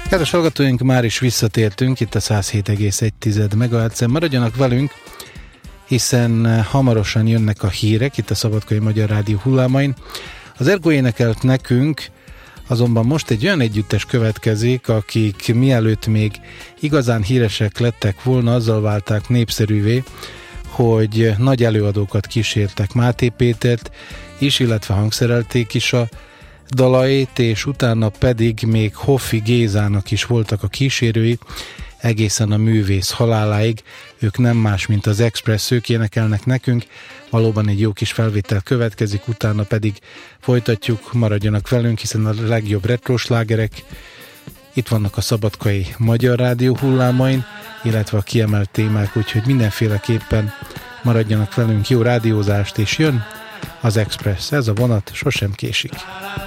Kedves hallgatóink, már is visszatértünk itt a 107,1 MHz-en. Maradjanak velünk, hiszen hamarosan jönnek a hírek itt a Szabadkai Magyar Rádió hullámain. Az Ergo énekelt nekünk, azonban most egy olyan együttes következik, akik mielőtt még igazán híresek lettek volna, azzal válták népszerűvé, hogy nagy előadókat kísértek, Máté Pétert is, illetve hangszerelték is a dalait, és utána pedig még Hoffi Gézának is voltak a kísérői, egészen a művész haláláig. Ők nem más, mint az Express, ők énekelnek nekünk. Valóban egy jó kis felvétel következik, utána pedig folytatjuk, maradjanak velünk, hiszen a legjobb retroslágerek itt vannak a Szabadkai Magyar Rádió hullámain, illetve a kiemelt témák, úgyhogy mindenféleképpen maradjanak velünk, jó rádiózást, és jön az Express. Ez a vonat sosem késik.